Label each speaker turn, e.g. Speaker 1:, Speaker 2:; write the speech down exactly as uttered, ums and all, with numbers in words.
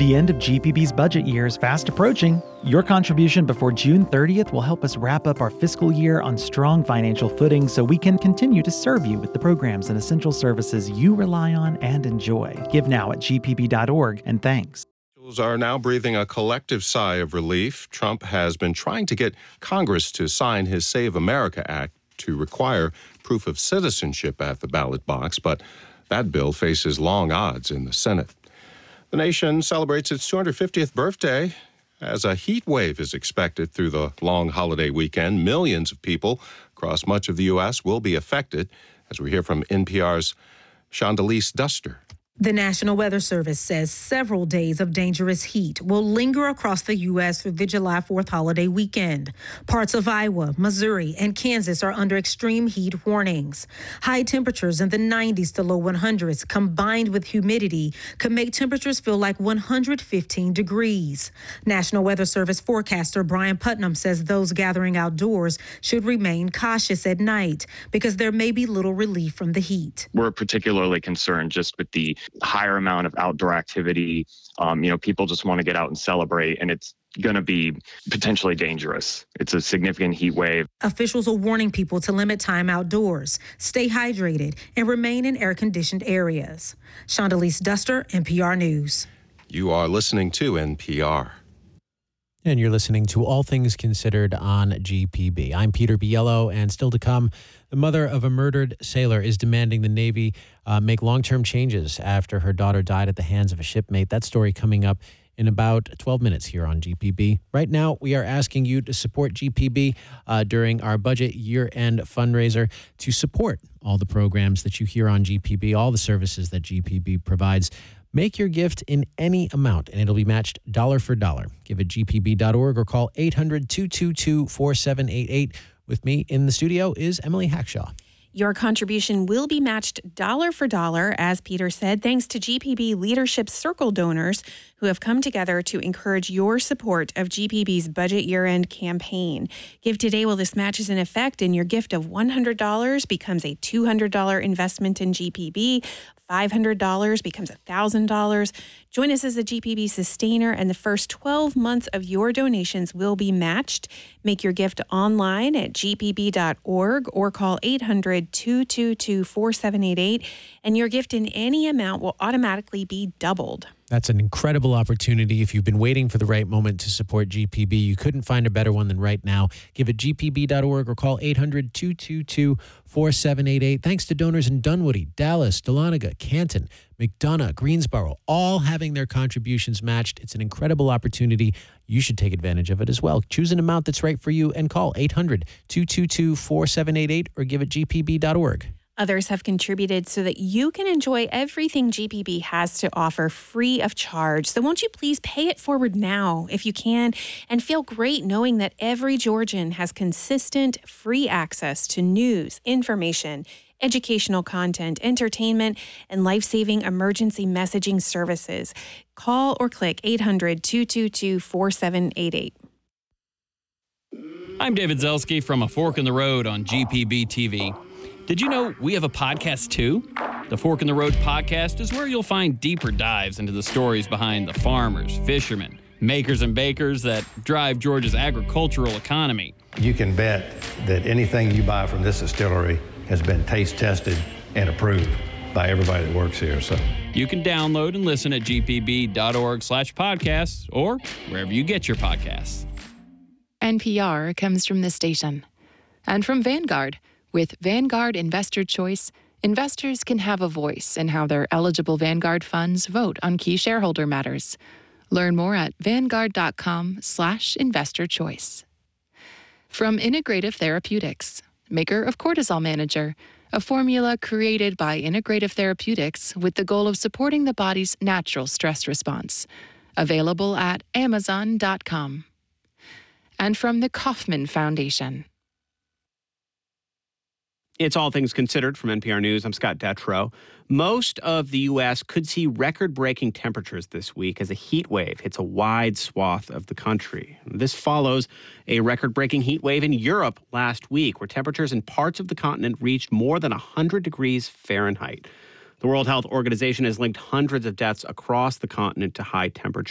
Speaker 1: The end of G P B's budget year is fast approaching. Your contribution before June thirtieth will help us wrap up our fiscal year on strong financial footing so we can continue to serve you with the programs and essential services you rely on and enjoy. Give now at g p b dot org, and thanks.
Speaker 2: Are now breathing a collective sigh of relief. Trump has been trying to get Congress to sign his Save America Act to require proof of citizenship at the ballot box, but that bill faces long odds in the Senate. The nation celebrates its two hundred fiftieth birthday as a heat wave is expected through the long holiday weekend. Millions of people across much of the U S will be affected, as we hear from N P R's Shondelise Duster.
Speaker 3: The National Weather Service says several days of dangerous heat will linger across the U S through the July fourth holiday weekend. Parts of Iowa, Missouri, and Kansas are under extreme heat warnings. High temperatures in the nineties to low hundreds combined with humidity could make temperatures feel like one hundred fifteen degrees. National Weather Service forecaster Brian Putnam says those gathering outdoors should remain cautious at night because there may be little relief from the heat.
Speaker 4: We're particularly concerned just with the higher amount of outdoor activity. Um, you know, people just want to get out and celebrate, and it's going to be potentially dangerous. It's a significant heat wave.
Speaker 3: Officials are warning people to limit time outdoors, stay hydrated, and remain in air-conditioned areas. Shondelise Duster, N P R News.
Speaker 2: You are listening to N P R.
Speaker 5: And you're listening to All Things Considered on G P B. I'm Peter Biello, and still to come, the mother of a murdered sailor is demanding the Navy uh, make long-term changes after her daughter died at the hands of a shipmate. That story coming up in about twelve minutes here on G P B. Right now, we are asking you to support G P B uh, during our budget year-end fundraiser to support all the programs that you hear on G P B, all the services that G P B provides. Make your gift in any amount, and it'll be matched dollar for dollar. Give at g p b dot org or call eight hundred, two two two, four seven eight eight. With me in the studio is Emily Hackshaw.
Speaker 6: Your contribution will be matched dollar for dollar, as Peter said, thanks to G P B Leadership Circle donors who have come together to encourage your support of G P B's budget year-end campaign. Give today while this match is in effect, and your gift of one hundred dollars becomes a two hundred dollars investment in G P B. five hundred dollars becomes one thousand dollars. Join us as a G P B sustainer, and the first twelve months of your donations will be matched. Make your gift online at g p b dot org or call eight hundred, two two two, four seven eight eight, and your gift in any amount will automatically be doubled.
Speaker 5: That's an incredible opportunity. If you've been waiting for the right moment to support G P B, you couldn't find a better one than right now. Give at g p b dot org or call eight hundred, two two two, four seven eight eight. Thanks to donors in Dunwoody, Dallas, Dahlonega, Canton, McDonough, Greensboro, all having their contributions matched. It's an incredible opportunity. You should take advantage of it as well. Choose an amount that's right for you and call eight hundred, two two two, four seven eight eight or give at g p b dot org.
Speaker 6: Others have contributed so that you can enjoy everything G P B has to offer free of charge. So won't you please pay it forward now if you can, and feel great knowing that every Georgian has consistent free access to news, information, educational content, entertainment, and life-saving emergency messaging services. Call or click eight hundred, two two two, four seven eight eight.
Speaker 7: I'm David Zelski from A Fork in the Road on G P B T V. Did you know we have a podcast too? The Fork in the Road podcast is where you'll find deeper dives into the stories behind the farmers, fishermen, makers and bakers that drive Georgia's agricultural economy.
Speaker 8: You can bet that anything you buy from this distillery has been taste tested and approved by everybody that works here. So
Speaker 7: you can download and listen at g p b dot org slash podcasts or wherever you get your podcasts.
Speaker 9: N P R comes from this station and from Vanguard. With Vanguard Investor Choice, investors can have a voice in how their eligible Vanguard funds vote on key shareholder matters. Learn more at vanguard.com slash investor choice. From Integrative Therapeutics, maker of Cortisol Manager, a formula created by Integrative Therapeutics with the goal of supporting the body's natural stress response. Available at amazon dot com. And from the Kauffman Foundation.
Speaker 10: It's All Things Considered from N P R News. I'm Scott Detrow. Most of the U S could see record-breaking temperatures this week as a heat wave hits a wide swath of the country. This follows a record-breaking heat wave in Europe last week, where temperatures in parts of the continent reached more than one hundred degrees Fahrenheit. The World Health Organization has linked hundreds of deaths across the continent to high temperatures.